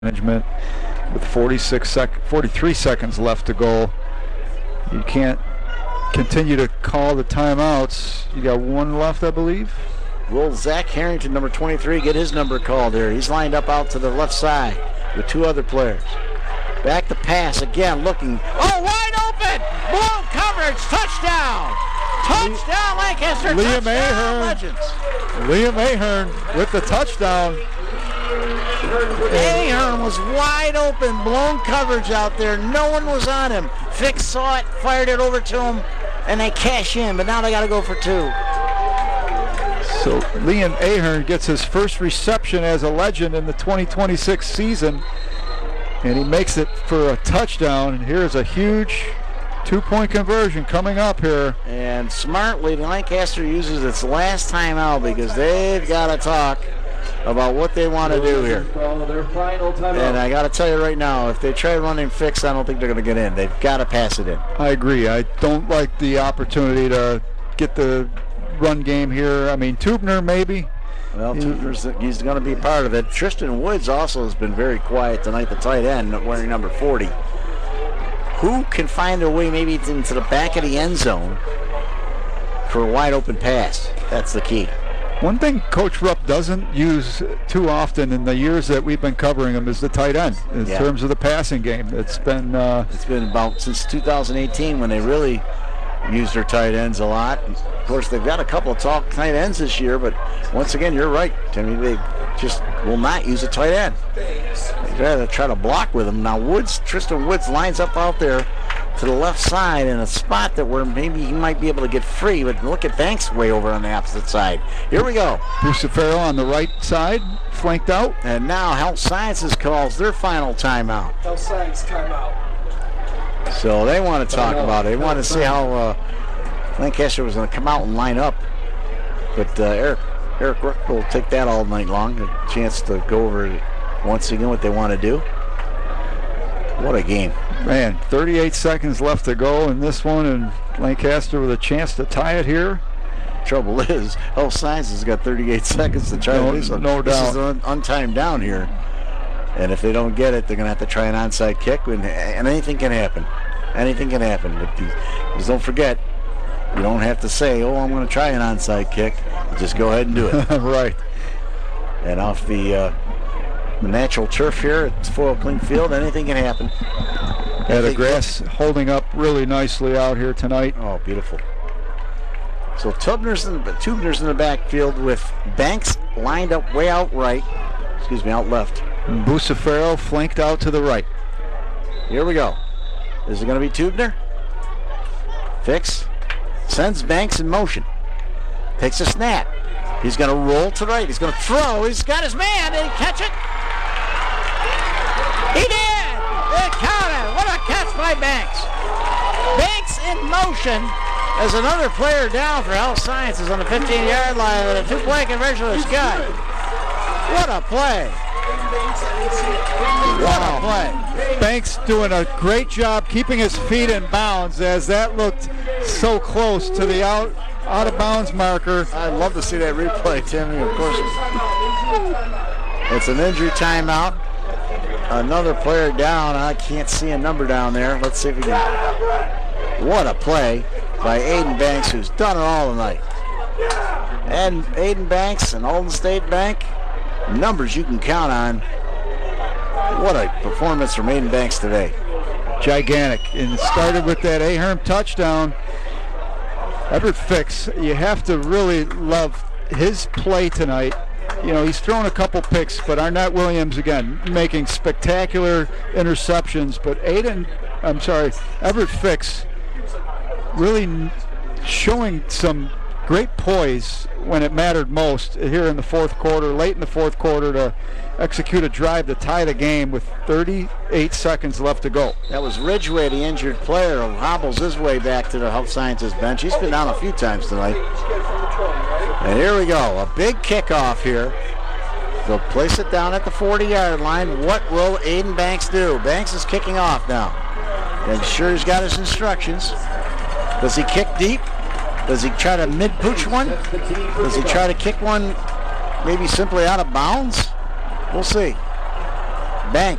management with 43 seconds left to go. You can't continue to call the timeouts. You got one left, I believe. Will Zach Harrington, number 23, get his number called here? He's lined up out to the left side with two other players. Back to pass again, looking. Oh, wide open! Blown coverage, touchdown! Touchdown, Lancaster! Liam Touchdown, Ahern. Legends! Liam Ahern with the touchdown. Ahern was wide open, blown coverage out there. No one was on him. Fix saw it, fired it over to him, and they cash in, but now they got to go for two. So Liam Ahern gets his first reception as a Legend in the 2026 season, and he makes it for a touchdown. And here's a huge two-point conversion coming up here. And smartly, Lancaster uses its last timeout because they've got to talk about what they want to do here. And I got to tell you right now, if they try running fix, I don't think they're going to get in. They've got to pass it in. I agree. I don't like the opportunity to get the run game here. I mean, Tubner maybe. Well, he's going to be part of it. Tristan Woods also has been very quiet tonight, the tight end, wearing number 40. Who can find their way maybe into the back of the end zone for a wide open pass? That's the key. One thing Coach Rupp doesn't use too often in the years that we've been covering him is the tight end in terms of the passing game. It's been about since 2018 when they really used their tight ends a lot. Of course, they've got a couple of tall tight ends this year, but once again, you're right, Timmy. They just will not use a tight end. They'd rather try to block with him. Now, Tristan Woods lines up out there to the left side in a spot that where maybe he might be able to get free, but look at Banks way over on the opposite side. Here we go. Bruce Farrell on the right side, flanked out. And now Health Sciences calls their final timeout. Health Science timeout. So they want to talk about it. They want to see how Lancaster was going to come out and line up. But Eric Rook will take that all night long. A chance to go over once again what they want to do. What a game. Man, 38 seconds left to go in this one, and Lancaster with a chance to tie it here. Trouble is, Health Sciences has got 38 seconds to try to do something. No doubt. This is an untimed down here. And if they don't get it, they're going to have to try an onside kick, and anything can happen. Anything can happen. But just don't forget, you don't have to say, oh, I'm going to try an onside kick. You just go ahead and do it. Right. And off the natural turf here at Foyle Clean Field, anything can happen. Yeah, the grass holding up really nicely out here tonight. Oh, beautiful. So Tubner's in the backfield with Banks lined up way out right. Excuse me, out left. Bucefaro flanked out to the right. Here we go. Is it going to be Tubner? Fix. Sends Banks in motion. Takes a snap. He's going to roll to the right. He's going to throw. He's got his man. Did he catch it? He did! It counted. What a catch by Banks. Banks in motion as another player down for Health Sciences on the 15-yard line, and a two-point conversion is good. What a play. What a play. Banks doing a great job keeping his feet in bounds as that looked so close to the out of bounds marker. I'd love to see that replay, Timmy. Of course, it's an injury timeout. Another player down. I can't see a number down there. Let's see if we can. What a play by Aiden Banks, who's done it all tonight. And Aiden Banks and Alden State Bank, numbers you can count on. What a performance from Aiden Banks today. Gigantic. And it started with that Ahern touchdown. Everett Fix, you have to really love his play tonight. You know, he's thrown a couple picks, but Arnett Williams, again, making spectacular interceptions. But Everett Fix really showing some great poise when it mattered most here in the fourth quarter, late in the fourth quarter, to execute a drive to tie the game with 38 seconds left to go. That was Ridgway, the injured player, who hobbles his way back to the Health Sciences bench. He's been down a few times tonight. And here we go, a big kickoff here. They'll place it down at the 40-yard line. What will Aiden Banks do? Banks is kicking off now. And sure, he's got his instructions. Does he kick deep? Does he try to mid-pooch one? Does he try to kick one maybe simply out of bounds? We'll see. Bank